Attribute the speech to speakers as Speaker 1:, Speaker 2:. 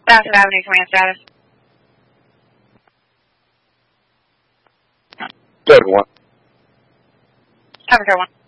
Speaker 1: Bassett Avenue, command status.
Speaker 2: Good one.
Speaker 1: Avatar 1.